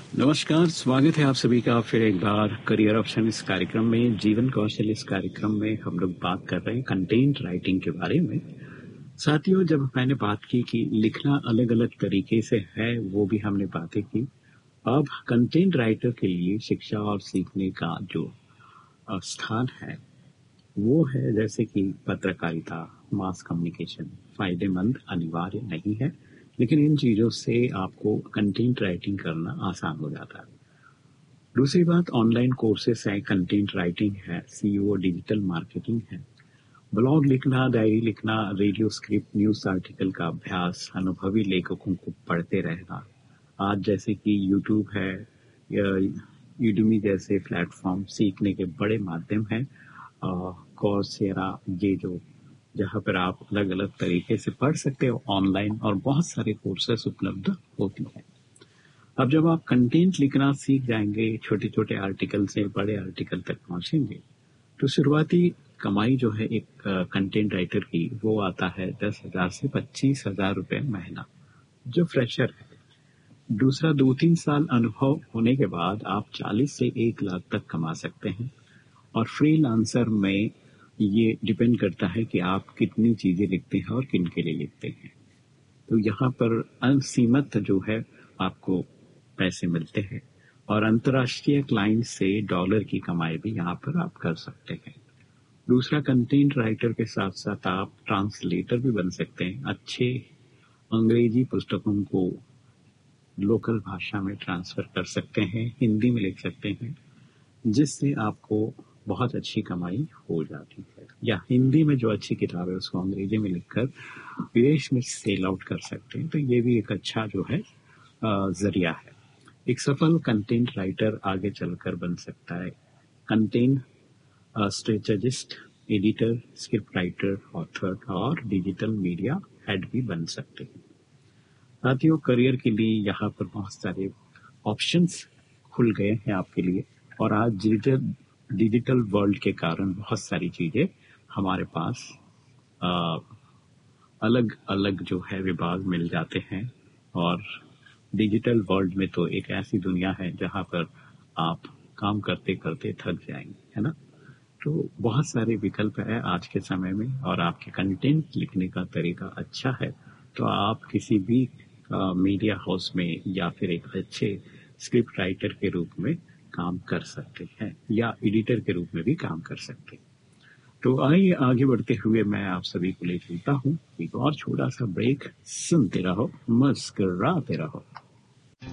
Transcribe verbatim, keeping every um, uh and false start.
नमस्कार, स्वागत है आप सभी का फिर एक बार करियर ऑप्शन इस कार्यक्रम में। जीवन कौशल इस कार्यक्रम में हम लोग बात कर रहे हैं कंटेंट राइटिंग के बारे में। साथियों, जब मैंने बात की कि लिखना अलग अलग तरीके से है, वो भी हमने बातें की। अब कंटेंट राइटर के लिए शिक्षा और सीखने का जो अ, स्थान है वो है जैसे कि पत्रकारिता, मास कम्युनिकेशन फायदेमंद अनिवार्य नहीं है, लेकिन इन चीजों से आपको कंटेंट राइटिंग करना आसान हो जाता है। दूसरी बात, ऑनलाइन कोर्सेस है, कंटेंट राइटिंग है, सीईओ डिजिटल मार्केटिंग है, ब्लॉग लिखना, डायरी लिखना, रेडियो स्क्रिप्ट, न्यूज आर्टिकल का अभ्यास, अनुभवी लेखकों को पढ़ते रहना। आज जैसे कि यूट्यूब है या यूडमी जैसे प्लेटफॉर्म सीखने के बड़े माध्यम हैं। कोर्सेरा, ये जो जहाँ पर आप अलग अलग तरीके से पढ़ सकते हो ऑनलाइन, और बहुत सारे कोर्सेस उपलब्ध होती हैं। अब जब आप कंटेंट लिखना सीख जाएंगे, छोटे छोटे आर्टिकल से बड़े आर्टिकल तक पहुंचेंगे, तो शुरुआती कमाई जो है एक कंटेंट राइटर की, वो आता है दस हजार से पच्चीस हजार रुपए महीना, जो फ्रेशर है। दूसरा, दो तीन साल अनुभव होने के बाद आप चालीस से एक लाख तक कमा सकते हैं। और फ्रीलांसर में ये डिपेंड करता है कि आप कितनी चीजें लिखते हैं और किन के लिए लिखते हैं। तो यहाँ पर अनसीमित जो है आपको पैसे मिलते हैं, और अंतर्राष्ट्रीय क्लाइंट से डॉलर की कमाई भी यहाँ पर आप कर सकते हैं। दूसरा, कंटेंट राइटर के साथ साथ आप ट्रांसलेटर भी बन सकते हैं। अच्छे अंग्रेजी पुस्तकों को लोकल भाषा में ट्रांसफर कर सकते हैं, हिंदी में लिख सकते हैं, जिससे आपको बहुत अच्छी कमाई हो जाती है। या हिंदी में जो अच्छी किताब है उसको अंग्रेजी में लिखकर विदेश में सेल आउट कर सकते हैं। तो ये भी एक अच्छा जो है जरिया है। एक सफल कंटेंट राइटर आगे चलकर बन सकता है content strategist, editor, script writer, author और डिजिटल मीडिया हेड भी बन सकते हैं। साथियों, करियर के लिए यहाँ पर बहुत सारे ऑप्शंस खुल गए हैं आपके लिए, और आज डिजिटल डिजिटल वर्ल्ड के कारण बहुत सारी चीजें हमारे पास आ, अलग अलग जो है विभाग मिल जाते हैं। और डिजिटल वर्ल्ड में तो एक ऐसी दुनिया है जहां पर आप काम करते करते थक जाएंगे, है ना। तो बहुत सारे विकल्प है आज के समय में, और आपके कंटेंट लिखने का तरीका अच्छा है तो आप किसी भी मीडिया हाउस में या फिर एक अच्छे स्क्रिप्ट राइटर के रूप में काम कर सकते हैं, या एडिटर के रूप में भी काम कर सकते हैं। तो आइए आगे बढ़ते हुए मैं आप सभी को ले चलता हूँ एक और छोटा सा ब्रेक। सुनते रहो, मुस्कुराते रहो।